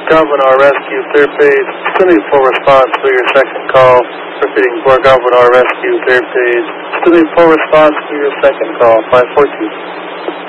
Galvanar Rescue, third page. Sending full response to your second call. Repeating for Galvanar Rescue, third page. Sending full response to your second call, 542.